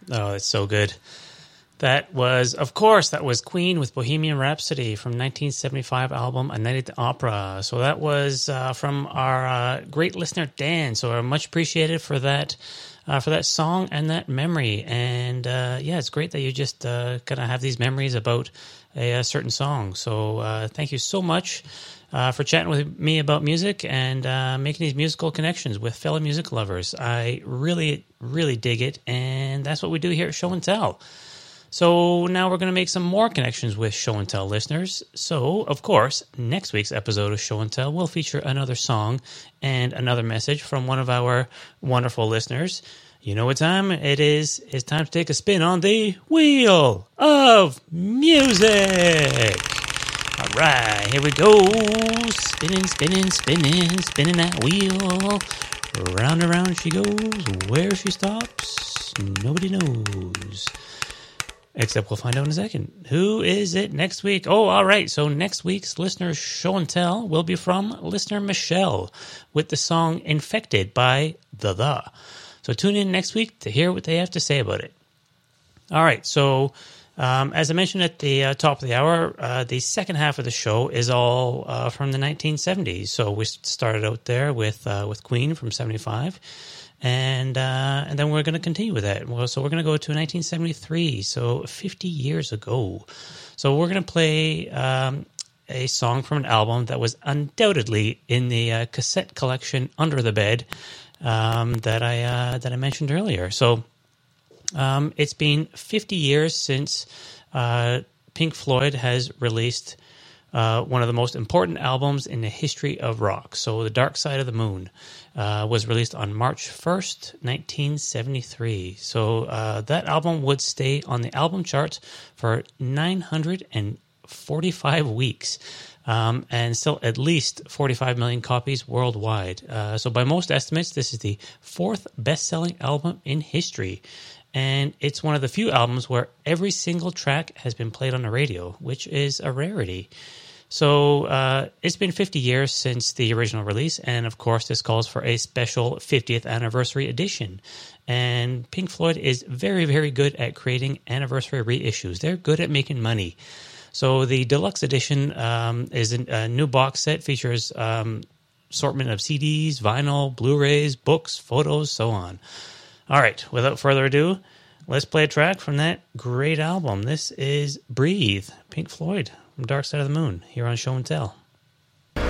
Oh, that's so good. That was, of course, that was Queen with Bohemian Rhapsody from 1975 album A Night at the Opera. So that was from our great listener Dan. So much appreciated for that song and that memory. And yeah, it's great that you just kind of have these memories about a certain song. So thank you so much for chatting with me about music and making these musical connections with fellow music lovers. I really, really dig it. And that's what we do here at Show and Tell. So now we're going to make some more connections with Show and Tell listeners. So, of course, next week's episode of Show and Tell will feature another song and another message from one of our wonderful listeners. You know what time it is. It's time to take a spin on the Wheel of Music. All right, here we go. Spinning, spinning, spinning, spinning that wheel. Round and round she goes. Where she stops, nobody knows. Except we'll find out in a second. Who is it next week? Oh, all right. So next week's listener Show and Tell will be from listener Michelle with the song Infected by The. So tune in next week to hear what they have to say about it. All right. So as I mentioned at the top of the hour, the second half of the show is all from the 1970s. So we started out there with Queen from 75. And then we're going to continue with that. Well, so we're going to go to 1973, so 50 years ago. So we're going to play a song from an album that was undoubtedly in the cassette collection Under the Bed that I mentioned earlier. So it's been 50 years since Pink Floyd has released one of the most important albums in the history of rock. So The Dark Side of the Moon was released on March 1st, 1973. So that album would stay on the album charts for 945 weeks and sell at least 45 million copies worldwide. So by most estimates, this is the fourth best-selling album in history. And it's one of the few albums where every single track has been played on the radio, which is a rarity. So it's been 50 years since the original release, and of course this calls for a special 50th anniversary edition. And Pink Floyd is very, very good at creating anniversary reissues. They're good at making money. So the deluxe edition is a new box set, features assortment of CDs, vinyl, Blu-rays, books, photos, so on. All right, without further ado, let's play a track from that great album. This is Breathe, Pink Floyd, from Dark Side of the Moon, here on Show and Tell.